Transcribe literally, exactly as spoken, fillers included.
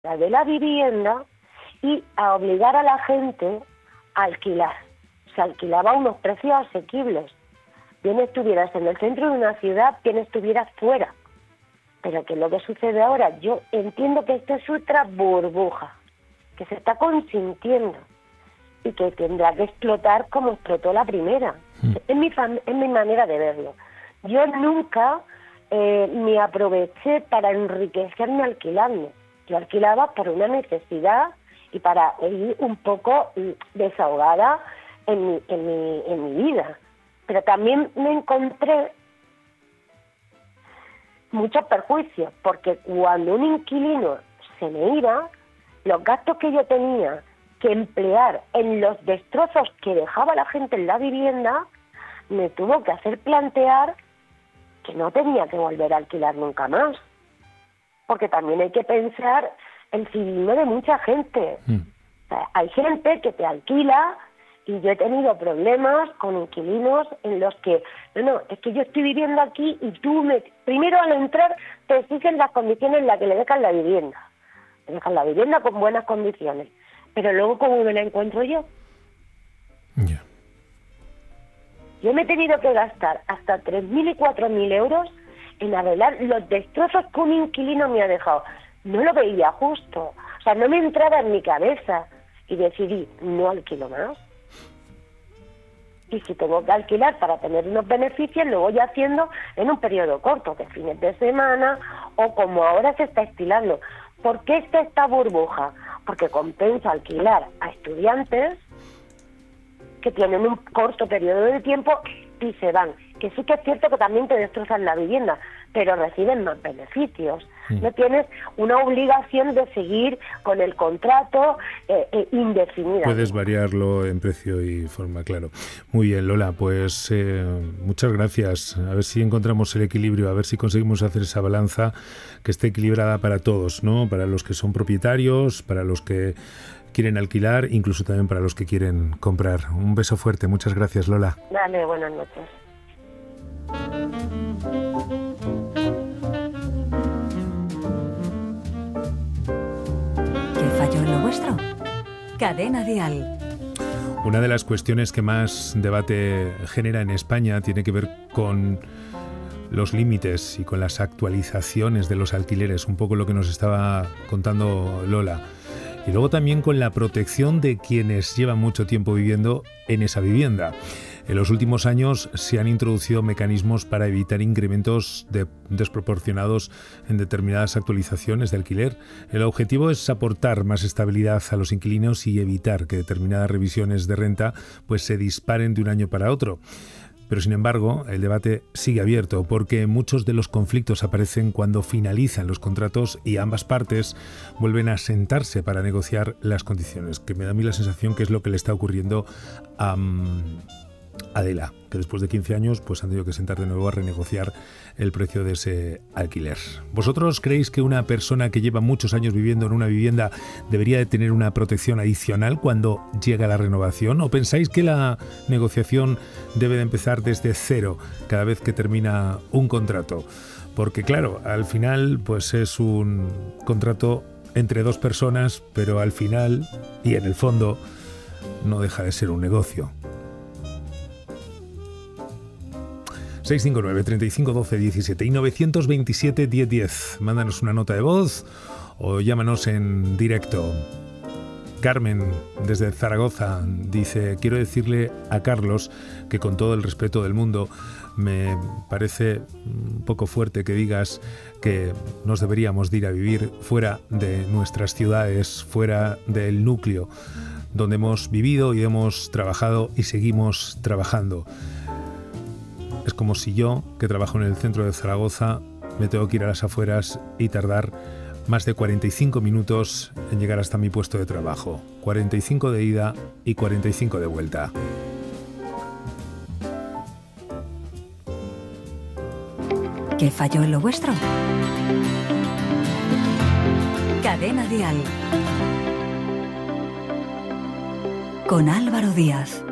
de la vivienda y a obligar a la gente a alquilar. Se alquilaba a unos precios asequibles. Bien estuvieras en el centro de una ciudad, bien estuvieras fuera. Pero ¿qué es lo que sucede ahora? Yo entiendo que esto es otra burbuja, que se está consintiendo y que tendrá que explotar como explotó la primera. Mm. Es mi, fam- es mi manera de verlo. Yo nunca eh, me aproveché para enriquecerme alquilando. Yo alquilaba por una necesidad y para ir un poco desahogada en mi, en mi, en mi vida. Pero también me encontré muchos perjuicios, porque cuando un inquilino se me iba, los gastos que yo tenía que emplear en los destrozos que dejaba la gente en la vivienda, me tuvo que hacer plantear que no tenía que volver a alquilar nunca más. Porque también hay que pensar el civismo de mucha gente. Mm. O sea, hay gente que te alquila, y yo he tenido problemas con inquilinos en los que, no, no, es que yo estoy viviendo aquí y tú, me primero al entrar, te exigen las condiciones en las que le dejan la vivienda. Le dejan la vivienda con buenas condiciones. Pero luego, ¿cómo me la encuentro yo? Yeah. Yo me he tenido que gastar hasta tres mil y cuatro mil euros en arreglar los destrozos que un inquilino me ha dejado. No lo veía justo. O sea, no me entraba en mi cabeza. Y decidí, no alquilo más. Y si tengo que alquilar para tener unos beneficios, lo voy haciendo en un periodo corto, que fines de semana, o como ahora se está estilando. ¿Por qué está esta burbuja? Porque compensa alquilar a estudiantes que tienen un corto periodo de tiempo y se van. Que sí que es cierto que también te destrozan la vivienda, pero reciben más beneficios. Sí. No tienes una obligación de seguir con el contrato eh, eh, indefinida. Puedes variarlo en precio y forma, claro. Muy bien, Lola, pues eh, muchas gracias. A ver si encontramos el equilibrio, a ver si conseguimos hacer esa balanza que esté equilibrada para todos, ¿no? Para los que son propietarios, para los que quieren alquilar, incluso también para los que quieren comprar. Un beso fuerte, muchas gracias, Lola. Dale, buenas noches. ¿Qué falló en lo vuestro? Cadena Dial. Una de las cuestiones que más debate genera en España tiene que ver con los límites y con las actualizaciones de los alquileres, un poco lo que nos estaba contando Lola. Y luego también con la protección de quienes llevan mucho tiempo viviendo en esa vivienda. En los últimos años se han introducido mecanismos para evitar incrementos de, desproporcionados en determinadas actualizaciones de alquiler. El objetivo es aportar más estabilidad a los inquilinos y evitar que determinadas revisiones de renta pues, se disparen de un año para otro. Pero, sin embargo, el debate sigue abierto porque muchos de los conflictos aparecen cuando finalizan los contratos y ambas partes vuelven a sentarse para negociar las condiciones, que me da a mí la sensación que es lo que le está ocurriendo a um, Adela, que después de quince años pues han tenido que sentar de nuevo a renegociar el precio de ese alquiler. ¿Vosotros creéis que una persona que lleva muchos años viviendo en una vivienda debería de tener una protección adicional cuando llega la renovación? ¿O pensáis que la negociación debe de empezar desde cero cada vez que termina un contrato? Porque claro, al final pues es un contrato entre dos personas, pero al final y en el fondo no deja de ser un negocio. seis cinco nueve, treinta y cinco, doce, diecisiete y novecientos veintisiete, diez diez. Mándanos una nota de voz o llámanos en directo. Carmen, desde Zaragoza, dice: quiero decirle a Carlos que con todo el respeto del mundo me parece un poco fuerte que digas que nos deberíamos de ir a vivir fuera de nuestras ciudades, fuera del núcleo donde hemos vivido y hemos trabajado y seguimos trabajando. Es como si yo, que trabajo en el centro de Zaragoza, me tengo que ir a las afueras y tardar más de cuarenta y cinco minutos en llegar hasta mi puesto de trabajo. cuarenta y cinco de ida y cuarenta y cinco de vuelta. ¿Qué falló en lo vuestro? Cadena Dial. Con Álvaro Díaz.